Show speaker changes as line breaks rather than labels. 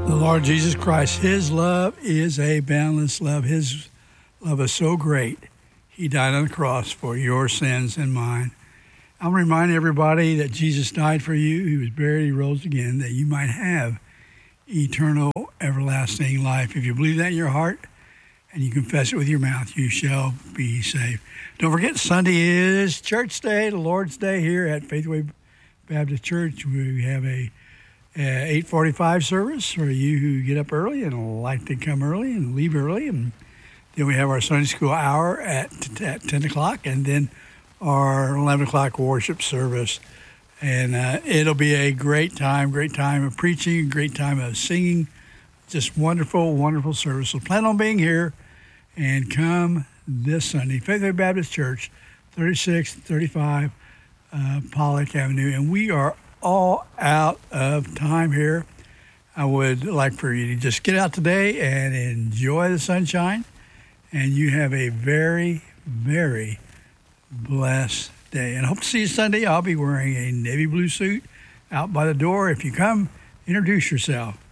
The Lord Jesus Christ, His love is a boundless love. His love is so great. He died on the cross for your sins and mine. I'll remind everybody that Jesus died for you. He was buried, He rose again, that you might have eternal, everlasting life. If you believe that in your heart and you confess it with your mouth, you shall be saved. Don't forget, Sunday is Church Day, the Lord's Day here at Faithway Baptist Church. We have a 8:45 service for you who get up early and like to come early and leave early. And then we have our Sunday school hour at 10 o'clock, and then our 11 o'clock worship service. And it'll be a great time of preaching, great time of singing. Just wonderful, wonderful service. So plan on being here and come this Sunday. Faithway Baptist Church, 3635 Pollock Avenue. And we are all out of time here. I would like for you to just get out today and enjoy the sunshine. And you have a very, very blessed day. And I hope to see you Sunday. I'll be wearing a navy blue suit out by the door. If you come, introduce yourself.